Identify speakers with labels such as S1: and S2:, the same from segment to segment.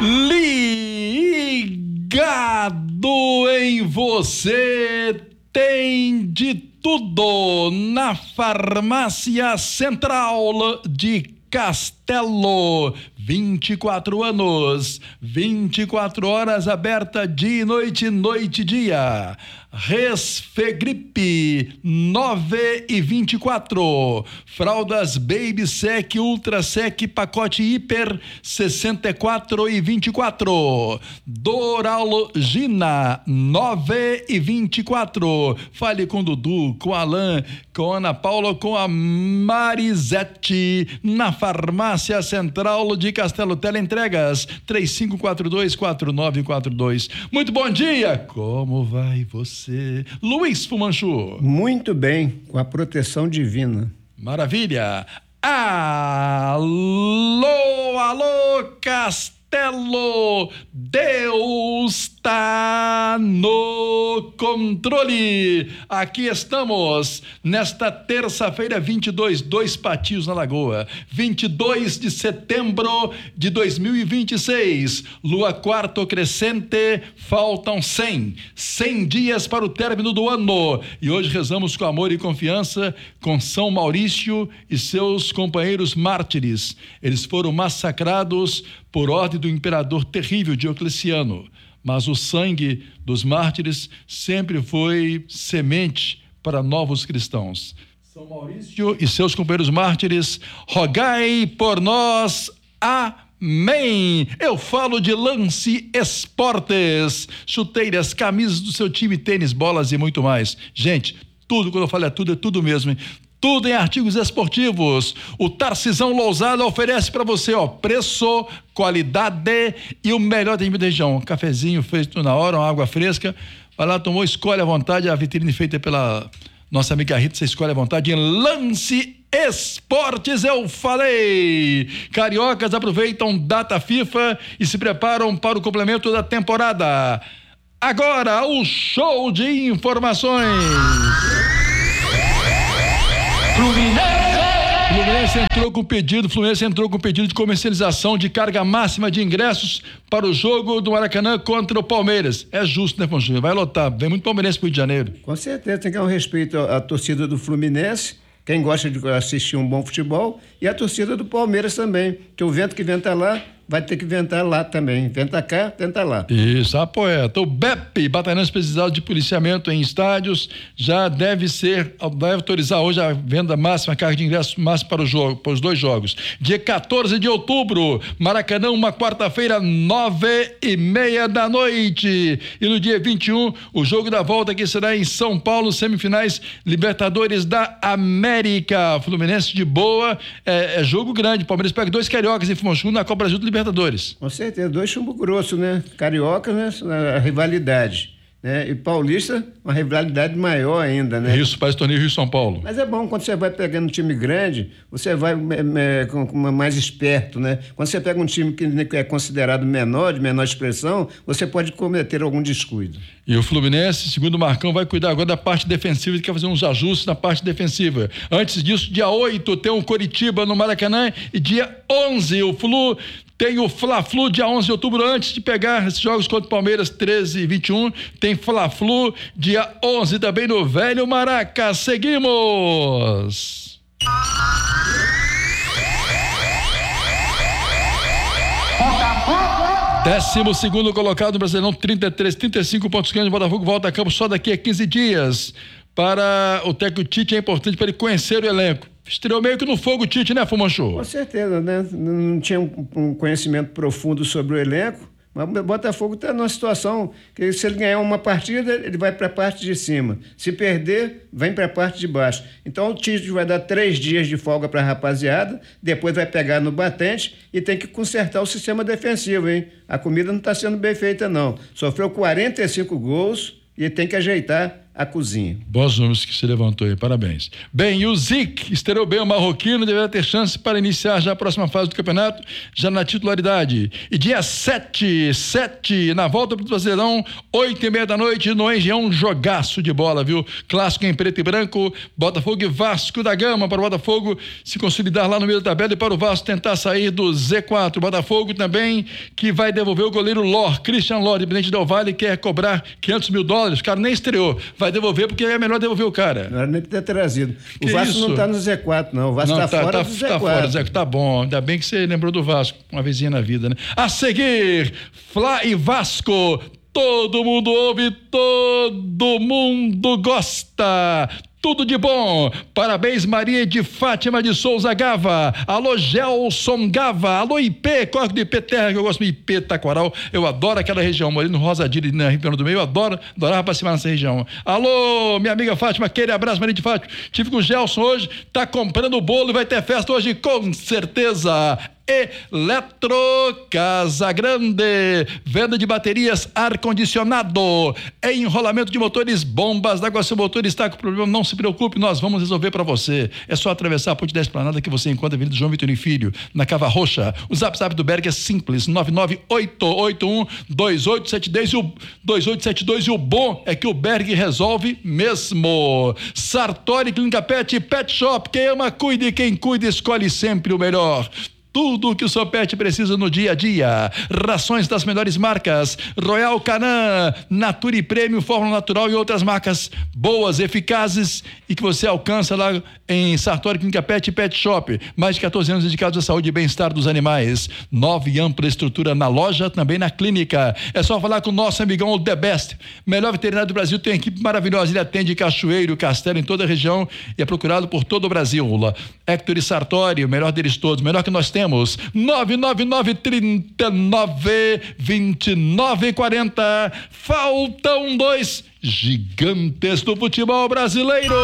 S1: Ligado em você, tem de tudo na Farmácia Central de Castelo. 24 anos, 24 horas aberta dia e noite, noite e dia. Resfegripe 9 e 24. Fraldas Baby Sec, Ultra Sec, pacote hiper 64 e 24. Doralgina 9 e 24. Fale com Dudu, com Alain, com Ana Paula, com a Marisete na Farmácia Central de Castelo. Teleentregas 3542-4942. Muito bom dia! Como vai você, Luiz Fumanchu?
S2: Muito bem, com a proteção divina.
S1: Maravilha! Alô, alô, Castelo! Deus está no controle. Aqui estamos nesta terça-feira, 22, dois patios na Lagoa, 22 de setembro de 2026, lua quarto crescente, faltam 100 dias para o término do ano, e hoje rezamos com amor e confiança com São Maurício e seus companheiros mártires. Eles foram massacrados por ordem do imperador terrível Diocleciano, mas o sangue dos mártires sempre foi semente para novos cristãos. São Maurício e seus companheiros mártires, rogai por nós. Amém. Eu falo de Lance Esportes, chuteiras, camisas do seu time, tênis, bolas e muito mais. Gente, tudo, quando eu falo é tudo mesmo, hein? Tudo em artigos esportivos. O Tarcisão Lousada oferece para você, preço, qualidade e o melhor atendimento da região. Um cafezinho feito na hora, uma água fresca. Vai lá, tomou, escolhe à vontade. A vitrine feita pela nossa amiga Rita, você escolhe à vontade. Em Lance Esportes, eu falei. Cariocas aproveitam data FIFA e se preparam para o complemento da temporada. Agora, o show de informações. Fluminense entrou com pedido de comercialização de carga máxima de ingressos para o jogo do Maracanã contra o Palmeiras. É justo, né, Fonjinho? Vai lotar, vem muito palmeirense pro Rio de Janeiro.
S2: Com certeza, tem que dar um respeito à torcida do Fluminense, quem gosta de assistir um bom futebol, e a torcida do Palmeiras também, que o vento que venta lá, vai ter que ventar lá também. Venta cá, venta lá.
S1: Isso, a poeta. O BEP, Batalhão Especial de Policiamento em Estádios, já vai autorizar hoje a venda máxima, a carga de ingressos máxima para os dois jogos. Dia 14 de outubro, Maracanã, uma quarta-feira, 9:30 da noite. E no dia 21, o jogo da volta que será em São Paulo, semifinais Libertadores da América. Fluminense de boa, é jogo grande. Palmeiras pega dois cariocas em Fumanchu na Copa Brasil do Libertadores.
S2: Com certeza, dois chumbo grosso, né? Carioca, né? A rivalidade, né? E paulista, uma rivalidade maior ainda, né?
S1: Isso, parece torneio Rio-São Paulo.
S2: Mas é bom, quando você vai pegando um time grande, você vai mais esperto, né? Quando você pega um time que é considerado menor, de menor expressão, você pode cometer algum descuido.
S1: E o Fluminense, segundo o Marcão, vai cuidar agora da parte defensiva, ele quer fazer uns ajustes na parte defensiva. Antes disso, dia 8 tem um Coritiba no Maracanã e dia 11 o Flu tem o Fla-Flu dia 11 de outubro, antes de pegar esses jogos contra o Palmeiras 13 e 21, tem Fla-Flu dia 11 também no Velho Maraca. Seguimos! 12º colocado no Brasileirão, 35 pontos ganhos. O Botafogo volta a campo só daqui a 15 dias. Para o técnico Tite é importante para ele conhecer o elenco. Estreou meio que no fogo, Tite, né, Fumanchu?
S2: Com certeza, né? Não tinha um conhecimento profundo sobre o elenco, mas o Botafogo está numa situação que, se ele ganhar uma partida, ele vai para a parte de cima. Se perder, vem para a parte de baixo. Então o Tite vai dar 3 dias de folga para a rapaziada, depois vai pegar no batente e tem que consertar o sistema defensivo, hein? A comida não está sendo bem feita, não. Sofreu 45 gols e tem que ajeitar a cozinha.
S1: Bons números que se levantou aí, parabéns. Bem, e o Zic estreou bem o marroquino, deverá ter chance para iniciar já a próxima fase do campeonato, já na titularidade. E dia 7, na volta pro Brasileirão, 8h30 da noite, no Engenhão, jogaço de bola, viu? Clássico em preto e branco, Botafogo e Vasco da Gama, para o Botafogo se consolidar lá no meio da tabela e para o Vasco tentar sair do Z4. Botafogo também, que vai devolver o goleiro Christian Lor, independente do Vale, quer cobrar $500 mil, o cara nem estreou, vai devolver porque é melhor devolver o cara.
S2: Não era nem ter trazido. O
S1: Que
S2: Vasco
S1: isso?
S2: não está no Z4, não. O Vasco está fora do Z4.
S1: Tá fora do Z4, tá bom. Ainda bem que você lembrou do Vasco, uma vezinha na vida, né? A seguir, Fla e Vasco. Todo mundo ouve, todo mundo gosta. Tudo de bom. Parabéns, Maria de Fátima de Souza Gava. Alô, Gelson Gava. Alô, IP, Córrego do IP Terra, que eu gosto de IP Taquaral. Eu adoro aquela região. Morei no Rosadilha, na Ribeirão do Meio. Eu adorava participar nessa região. Alô, minha amiga Fátima, aquele abraço, Maria de Fátima. Tive com o Gelson hoje, tá comprando bolo e vai ter festa hoje, com certeza. Eletro Casa Grande, venda de baterias, ar-condicionado, enrolamento de motores, bombas d'água. Se o motor está com problema, não se preocupe, nós vamos resolver para você. É só atravessar a Ponte da Esplanada que você encontra a Avenida João Vitorino Filho, na Cava Roxa. O zap do Berg é simples, 998812872 e o bom é que o Berg resolve mesmo. Sartori Clínica Pet, Pet Shop, quem ama cuide, quem cuida escolhe sempre o melhor. Tudo o que o seu pet precisa no dia a dia. Rações das melhores marcas. Royal Canin, Nature Premium, Fórmula Natural e outras marcas boas, eficazes e que você alcança lá em Sartori Clínica Pet e Pet Shop. Mais de 14 anos dedicados à saúde e bem-estar dos animais. Nova e ampla estrutura na loja, também na clínica. É só falar com o nosso amigão, o The Best. Melhor veterinário do Brasil, tem equipe maravilhosa. Ele atende Cachoeiro, Castelo, em toda a região e é procurado por todo o Brasil. Hector e Sartori, o melhor deles todos, melhor que nós temos. 999-39-29-40. Faltam 2 gigantes do futebol brasileiro.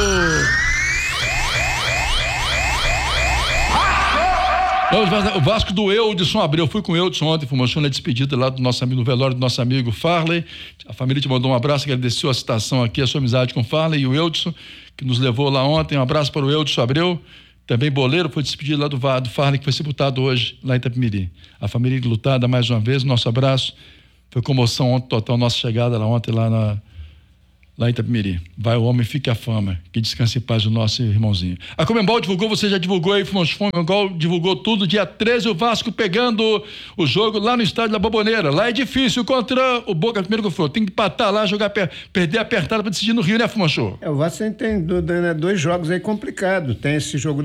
S1: O Vasco do Eudson Abreu. Eu fui com o Eudson ontem, fomos na despedida lá do nosso amigo, no velório do nosso amigo Farley. A família te mandou um abraço, agradeceu a citação aqui, a sua amizade com o Farley e o Eudson, que nos levou lá ontem. Um abraço para o Eudson Abreu. Também boleiro, foi despedido lá do Farley, que foi sepultado hoje, lá em Itapemirim. A família lutada mais uma vez, nosso abraço. Foi comoção ontem total, nossa chegada lá ontem, lá em Itapemirim. Vai o homem, fique a fama. Que descanse em paz o nosso irmãozinho. A Conmebol divulgou, você já divulgou aí, Conmebol divulgou tudo. Dia 13, o Vasco pegando o jogo lá no estádio da Boboneira. Lá é difícil contra o Boca, primeiro que foi. Tem que empatar lá, jogar, perder apertado para decidir no Rio, né, Fumanchu?
S2: O Vasco tem 2 jogos aí complicados. Tem esse jogo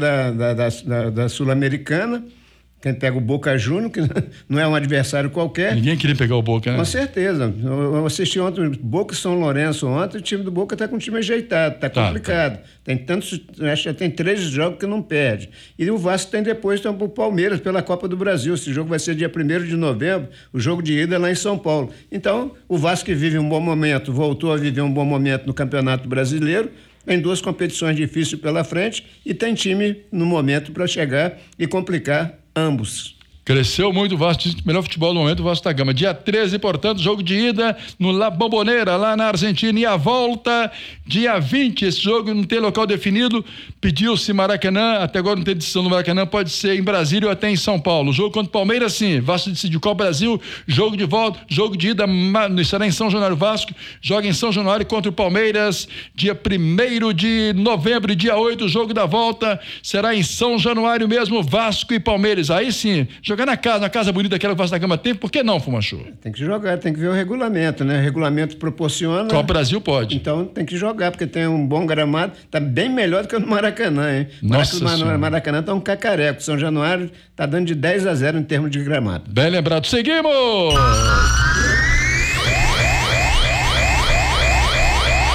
S2: da Sul-Americana. Quem pega o Boca Juniors, que não é um adversário qualquer.
S1: Ninguém queria pegar o Boca, né?
S2: Com certeza. Eu assisti ontem Boca e São Lourenço ontem, o time do Boca está com um time ajeitado, está complicado. Tem tantos, acho que tem 3 jogos que não perde. E o Vasco tem depois o Palmeiras pela Copa do Brasil. Esse jogo vai ser dia 1º de novembro, o jogo de ida lá em São Paulo. Então, o Vasco que vive um bom momento, voltou a viver um bom momento no Campeonato Brasileiro, tem 2 competições difíceis pela frente e tem time no momento para chegar e complicar ambos.
S1: Cresceu muito o Vasco, melhor futebol no momento, o Vasco da Gama. Dia 13, portanto, jogo de ida no La Bombonera, lá na Argentina, e a volta dia 20, esse jogo não tem local definido, pediu-se Maracanã, até agora não tem decisão no Maracanã, pode ser em Brasília ou até em São Paulo. O jogo contra o Palmeiras, sim, Vasco decidiu qual Brasil, jogo de volta, jogo de ida, será em São Januário. Vasco joga em São Januário contra o Palmeiras, dia 1º de novembro, e dia 8, o jogo da volta será em São Januário mesmo, Vasco e Palmeiras. Aí sim, jogar na casa bonita aquela que o Vasco da Gama tem, por que não, Fumanchu?
S2: Tem que jogar, tem que ver o regulamento, né? O regulamento proporciona.
S1: Qual Brasil pode?
S2: Então tem que jogar, porque tem um bom gramado, tá bem melhor do que o no Maracanã, hein?
S1: Nossa,
S2: Maracanã tá um cacareco. São Januário tá dando de 10-0 em termos de gramado.
S1: Bem lembrado. Seguimos!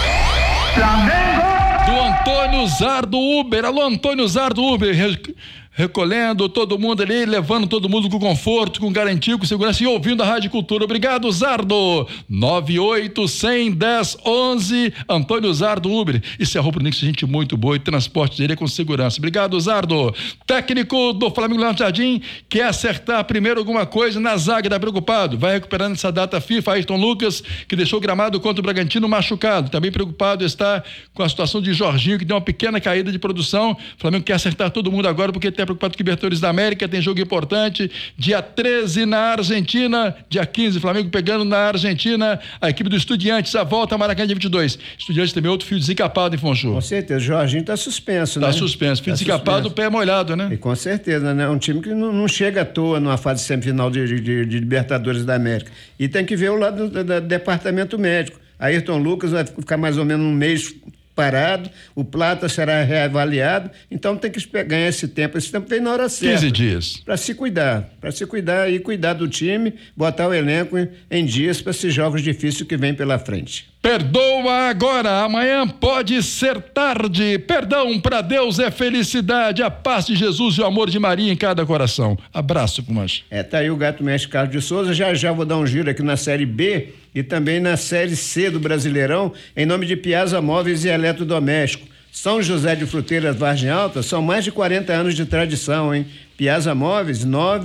S1: Do Antônio Zardo Uber. Alô, Antônio Zardo Uber. recolhendo todo mundo ali, levando todo mundo com conforto, com garantia, com segurança e ouvindo a Rádio Cultura. Obrigado, Zardo. 98-100-10-11, Antônio Zardo Uber. Isso é roupa do gente muito boa e transporte dele é com segurança. Obrigado, Zardo. Técnico do Flamengo Leandro Jardim quer acertar primeiro alguma coisa na zaga, tá preocupado. Vai recuperando essa data FIFA, Ayrton Lucas, que deixou o gramado contra o Bragantino machucado. Também preocupado está com a situação de Jorginho, que deu uma pequena caída de produção. O Flamengo quer acertar todo mundo agora, porque está preocupado com o Libertadores da América, tem jogo importante, dia 13 na Argentina, dia 15, Flamengo pegando na Argentina, a equipe do Estudiantes, a volta a Maracanã dia 22. Estudiantes também outro fio desencapado em Fonchu.
S2: Com certeza, o Jorginho está suspenso, né?
S1: Está suspenso, fio desencapado, pé molhado, né?
S2: E com certeza, né? É um time que não chega à toa numa fase semifinal de Libertadores da América. E tem que ver o lado do departamento médico. Ayrton Lucas vai ficar mais ou menos um mês parado, o Plata será reavaliado, então tem que ganhar esse tempo vem na hora certa.
S1: 15 dias.
S2: Para se cuidar e cuidar do time, botar o elenco em dias para esses jogos difíceis que vem pela frente.
S1: Perdoa agora, amanhã pode ser tarde. Perdão para Deus é felicidade, a paz de Jesus e o amor de Maria em cada coração. Abraço, Comanche.
S2: Tá aí o Gato Mestre Carlos de Souza. Já vou dar um giro aqui na Série B e também na Série C do Brasileirão, em nome de Piazza Móveis e Eletrodoméstico. São José de Fruteiras, Vargem Alta, são mais de 40 anos de tradição, hein? Piazza Móveis,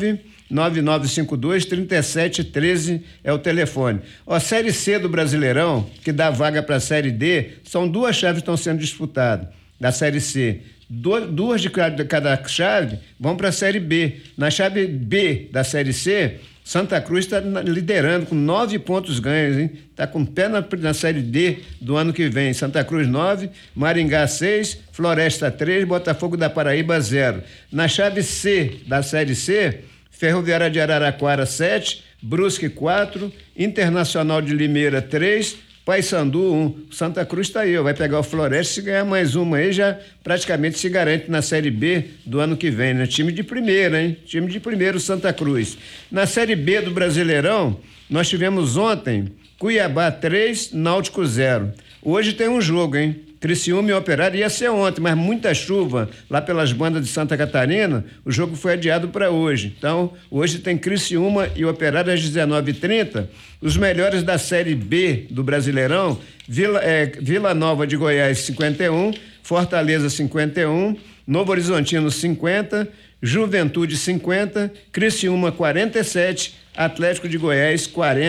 S2: 99952-3713 é o telefone. Série C do Brasileirão, que dá vaga para a Série D, são 2 chaves que estão sendo disputadas da Série C. 2 de cada chave vão para a Série B. Na chave B da Série C, Santa Cruz está liderando com 9 pontos ganhos, hein? Está com pé na Série D do ano que vem. Santa Cruz 9, Maringá 6, Floresta 3, Botafogo da Paraíba 0. Na chave C da Série C, Ferroviária de Araraquara 7, Brusque 4, Internacional de Limeira 3, Paysandu 1. Santa Cruz está aí, vai pegar o Floresta, se ganhar mais uma aí já praticamente se garante na Série B do ano que vem, né? Time de primeira, hein? Time de primeiro Santa Cruz. Na Série B do Brasileirão, nós tivemos ontem Cuiabá 3, Náutico 0. Hoje tem um jogo, hein? Criciúma e Operário, ia ser ontem, mas muita chuva lá pelas bandas de Santa Catarina, o jogo foi adiado para hoje. Então, hoje tem Criciúma e Operário às 19h30. Os melhores da Série B do Brasileirão, Vila Nova de Goiás 51, Fortaleza 51, Novo Horizontino 50, Juventude 50, Criciúma 47, Atlético de Goiás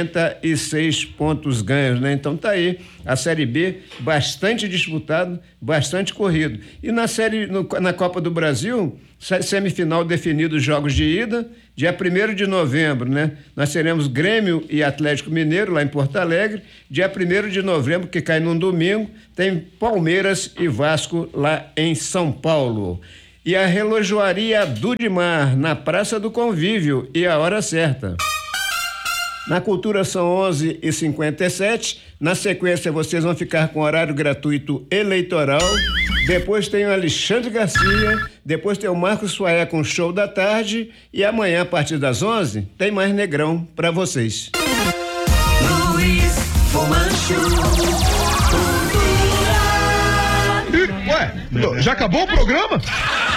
S2: 46 pontos ganhos, né? Então tá aí a Série B bastante disputado, bastante corrido. E na Copa do Brasil, semifinal definido os jogos de ida, dia 1º de novembro, né? Nós teremos Grêmio e Atlético Mineiro lá em Porto Alegre. Dia 1º de novembro, que cai num domingo, tem Palmeiras e Vasco lá em São Paulo. E a Relojoaria Dudimar, na Praça do Convívio, e a hora certa. Na Cultura são 11h57. Na sequência, vocês vão ficar com horário gratuito eleitoral. Depois tem o Alexandre Garcia. Depois tem o Marcos Suaé com o Show da Tarde. E amanhã, a partir das 11h, tem mais Negrão para vocês.
S3: Luiz Fumanchu.
S4: Ué, já acabou o programa?